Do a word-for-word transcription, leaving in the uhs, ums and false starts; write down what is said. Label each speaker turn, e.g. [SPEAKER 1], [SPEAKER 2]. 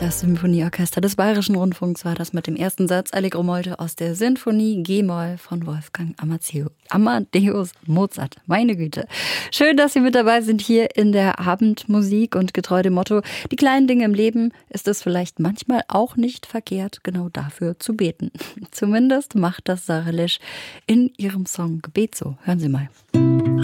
[SPEAKER 1] Das Symphonieorchester des Bayerischen Rundfunks war das mit dem ersten Satz Allegro Molte aus der Sinfonie G-Moll von Wolfgang Amadeus Mozart. Meine Güte. Schön, dass Sie mit dabei sind hier in der Abendmusik und getreu dem Motto, die kleinen Dinge im Leben ist es vielleicht manchmal auch nicht verkehrt, genau dafür zu beten. Zumindest macht das Sarah Lesch in ihrem Song Gebet so. Hören Sie mal.